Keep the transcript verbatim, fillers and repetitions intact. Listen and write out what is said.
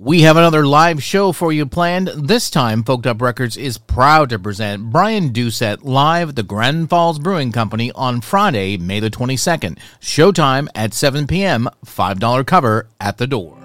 We have another live show for you planned. This time, Folked Up Records is proud to present Brian Doucette live at the Grand Falls Brewing Company on Friday, May the twenty-second. Showtime at seven p.m., five dollars cover at the door.